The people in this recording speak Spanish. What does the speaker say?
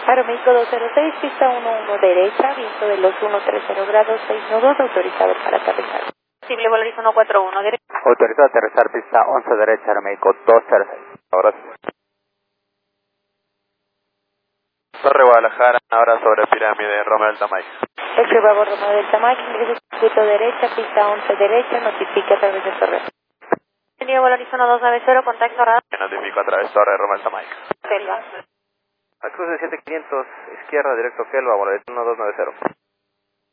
Aeroméxico 206, pista 11 derecha, viento de los 130 grados, 6 nudos, autorizado para aterrizar. Posible Volaris 141, derecha. Autorizado a aterrizar, pista 11 derecha, Aeroméxico 206. Ahora sí. Torre Guadalajara, ahora sobre pirámide, Romeo Delta Mike. X Bravo Romeo Delta Mike, ingresa circuito derecha, pista 11 derecha, notifique a través de torre. Bienvenido Volaris 1290, contacto radar. Me notifico a través de torre, Romeo Delta Mike. Selva. Cruce 7500, izquierda, directo Kelva, Volaris 1290.